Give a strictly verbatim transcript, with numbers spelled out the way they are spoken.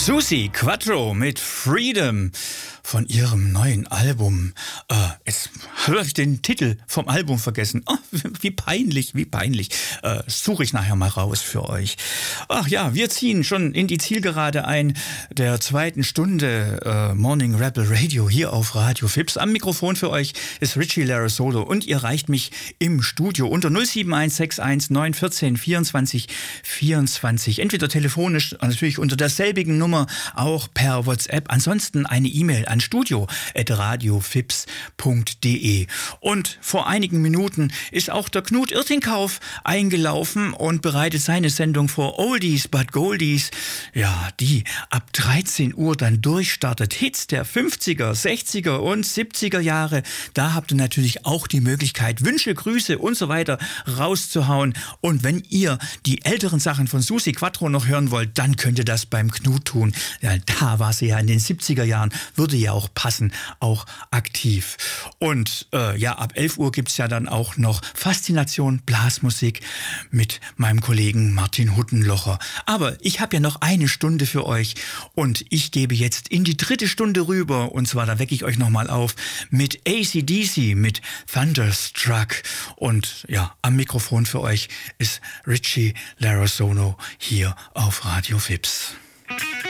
Suzi Quatro mit Freedom von ihrem neuen Album. Äh, jetzt habe ich den Titel vom Album vergessen. Oh, wie peinlich, wie peinlich. Äh, suche ich nachher mal raus für euch. Ach ja, wir ziehen schon in die Zielgerade ein der zweiten Stunde äh, Morning Rebel Radio hier auf Radio Fips. Am Mikrofon für euch ist Richie Larasolo und ihr erreicht mich im Studio unter null sieben eins sechs eins neun eins vier vierundzwanzig vierundzwanzig. Entweder telefonisch, natürlich unter derselbigen Nummer, auch per WhatsApp. Ansonsten eine E-Mail an studio at radiofips punkt de. Und vor einigen Minuten ist auch der Knut Irtingkauf eingelaufen und bereitet seine Sendung vor, Oldies but Goldies, ja, die ab dreizehn Uhr dann durchstartet. Hits der fünfziger, sechziger und siebziger Jahre. Da habt ihr natürlich auch die Möglichkeit, Wünsche, Grüße und so weiter rauszuhauen. Und wenn ihr die älteren Sachen von Suzi Quatro noch hören wollt, dann könnt ihr das beim Knut tun. Ja, da war sie ja in den siebziger Jahren, würde ja auch passen, auch aktiv. Und äh, ja, ab elf Uhr gibt es ja dann auch noch Faszination Blasmusik mit meinem Kollegen Martin Huttenlocher. Aber ich habe ja noch eine Stunde für euch und ich gebe jetzt in die dritte Stunde rüber, und zwar, da wecke ich euch nochmal auf, mit A C D C, mit Thunderstruck. Und ja, am Mikrofon für euch ist Richie Larasolo hier auf Radio Fips.